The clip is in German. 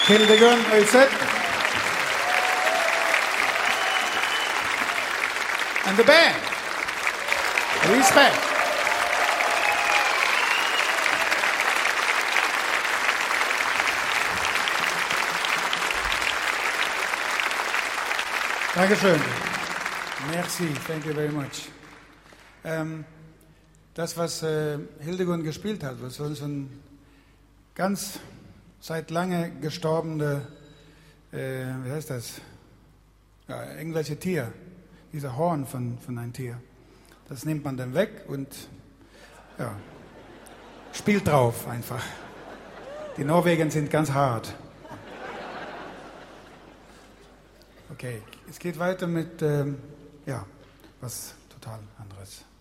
Hildegun Øyset. And the band. Respect. Dankeschön. Merci, thank you very much. Das, was Hildegun gespielt hat, was so ein ganz seit lange gestorbene, wie heißt das? Ja, irgendwelche Tier, dieser Horn von einem Tier. Das nimmt man dann weg und ja, spielt drauf einfach. Die Norweger sind ganz hart. Okay, es geht weiter mit, ja, was total anderes.